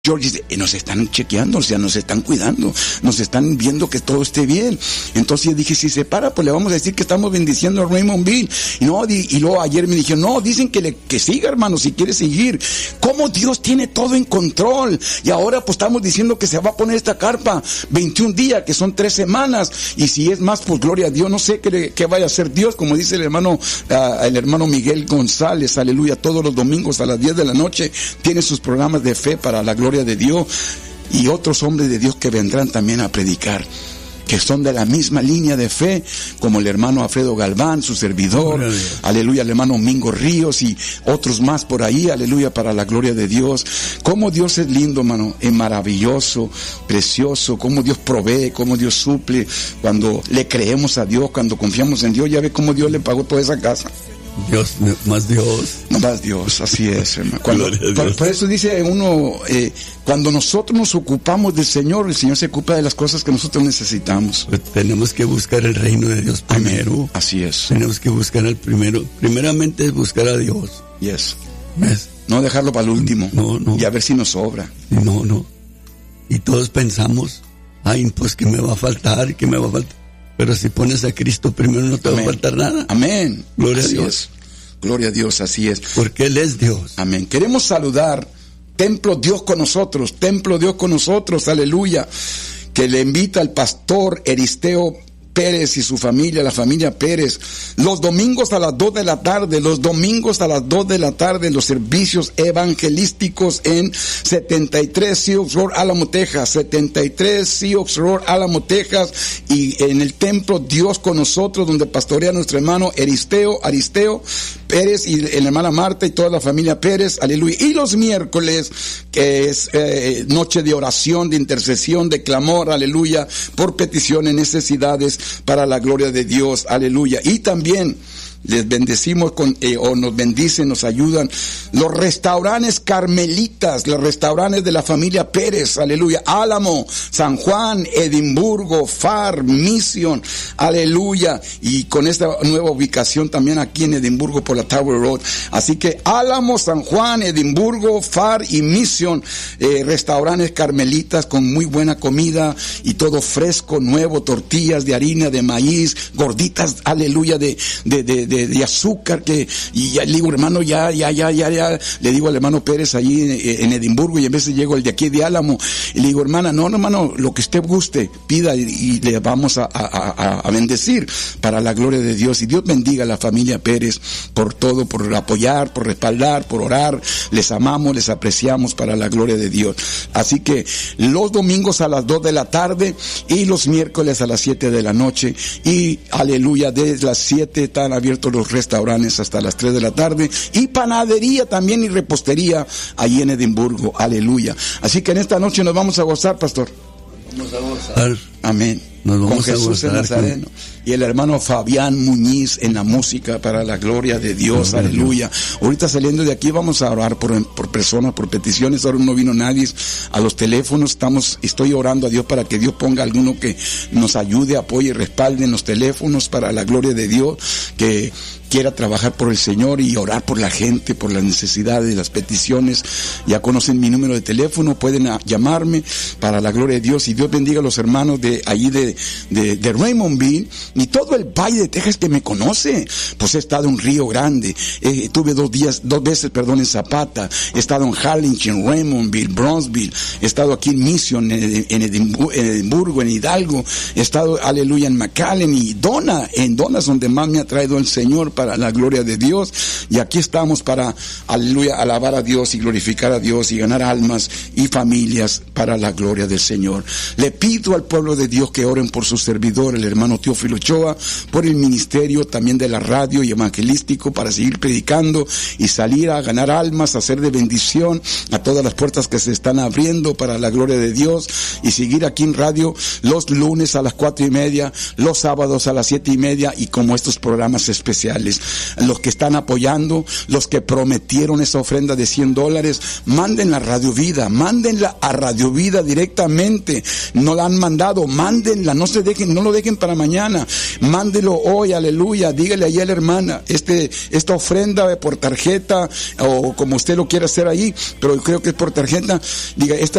George dice, nos están chequeando, o sea, nos están cuidando, nos están viendo que todo esté bien. Entonces yo dije, si se para, pues le vamos a decir que estamos bendiciendo a Raymondville. Y luego ayer me dijeron, no, dicen que siga, hermano, si quiere seguir. ¿Cómo Dios tiene todo en control? Y ahora pues estamos diciendo que se va a poner esta carpa 21 días, que son 3 semanas. Y si es más, pues gloria a Dios, no sé qué vaya a hacer Dios, como dice el hermano Miguel González, aleluya, todos los domingos a las 10 de la noche, tiene sus programas de fe para la gloria de Dios, y otros hombres de Dios que vendrán también a predicar, que son de la misma línea de fe, como el hermano Alfredo Galván, su servidor, aleluya, el hermano Mingo Ríos y otros más por ahí, aleluya, para la gloria de Dios. Cómo Dios es lindo, hermano, es maravilloso, precioso, cómo Dios provee, cómo Dios suple, cuando le creemos a Dios, cuando confiamos en Dios. Ya ve cómo Dios le pagó toda esa casa. Dios, más Dios. Más Dios, así es, hermano. Por eso dice uno, cuando nosotros nos ocupamos del Señor, el Señor se ocupa de las cosas que nosotros necesitamos. Pues tenemos que buscar el reino de Dios primero. Amén. Así es. Tenemos que buscar el primero. Primeramente es buscar a Dios. Yes. ¿Ves? No dejarlo para el último. No. Y a ver si nos sobra. No. Y todos pensamos, ay, pues que me va a faltar, que me va a faltar. Pero si pones a Cristo primero, no te va a faltar nada. Amén. Gloria así a Dios. Es. Gloria a Dios, así es. Porque Él es Dios. Amén. Queremos saludar, Templo Dios con nosotros, aleluya, que le invita al pastor Eristeo Pérez y su familia, la familia Pérez, los domingos a las 2 de la tarde, los servicios evangelísticos en 73 Sioux Road, Álamo, Texas, y en el templo Dios con nosotros, donde pastorea nuestro hermano Aristeo Pérez y la hermana Marta y toda la familia Pérez, aleluya. Y los miércoles, que es noche de oración, de intercesión, de clamor, aleluya, por peticiones, necesidades, para la gloria de Dios, aleluya. Y también les bendecimos o nos bendicen, nos ayudan los restaurantes carmelitas, los restaurantes de la familia Pérez, aleluya, Álamo, San Juan, Edimburgo, Far, Mission, aleluya, y con esta nueva ubicación también aquí en Edimburgo por la Tower Road. Así que Álamo, San Juan, Edimburgo, Far y Mission, restaurantes carmelitas con muy buena comida y todo fresco, nuevo, tortillas de harina, de maíz, gorditas, aleluya, de azúcar, y ya le digo, hermano, ya, le digo al hermano Pérez allí en Edimburgo, y en vez llego el de aquí de Álamo, y le digo, hermana, no, hermano, lo que usted guste, pida y le vamos a bendecir para la gloria de Dios. Y Dios bendiga a la familia Pérez por todo, por apoyar, por respaldar, por orar. Les amamos, les apreciamos para la gloria de Dios. Así que los domingos a las 2 de la tarde y los miércoles a las 7 de la noche, y aleluya, desde las 7 están abiertos los restaurantes hasta las 3 de la tarde, y panadería también y repostería allí en Edimburgo, aleluya. Así que en esta noche nos vamos a gozar, pastor. Vamos a gozar. Amén. Con Jesús el Nazareno y el hermano Fabián Muñiz en la música para la gloria de Dios, aleluya. Ahorita saliendo de aquí vamos a orar por personas, por peticiones. Ahora no vino nadie a los teléfonos, estoy orando a Dios para que Dios ponga alguno que nos ayude, apoye y respalde en los teléfonos para la gloria de Dios, que quiera trabajar por el Señor y orar por la gente, por las necesidades, las peticiones. Ya conocen mi número de teléfono, pueden llamarme para la gloria de Dios. Y Dios bendiga a los hermanos de allí de Raymondville y todo el Valle de Texas que me conoce. Pues he estado en Río Grande, tuve 2 veces en Zapata, he estado en Harlingen, Raymondville, Bronzeville, he estado aquí en Mission, en Edimburgo, en Hidalgo, he estado, aleluya, en McAllen y Donna es donde más me ha traído el Señor para la gloria de Dios. Y aquí estamos para, aleluya, alabar a Dios y glorificar a Dios y ganar almas y familias para la gloria del Señor. Le pido al pueblo de Dios que oren por su servidor, el hermano Teófilo Ochoa, por el ministerio también de la radio y evangelístico, para seguir predicando y salir a ganar almas, a hacer de bendición a todas las puertas que se están abriendo para la gloria de Dios, y seguir aquí en radio los lunes a las 4:30, los sábados a las 7:30, y como estos programas especiales. dólares. Los que están apoyando, los que prometieron esa ofrenda de $100, mándenla a Radio Vida, mándenla a Radio Vida directamente. No la han mandado, mándenla, no lo dejen para mañana. Mándelo hoy, aleluya. Dígale ahí a la hermana, esta ofrenda por tarjeta, o como usted lo quiera hacer ahí, pero yo creo que es por tarjeta. Diga, esta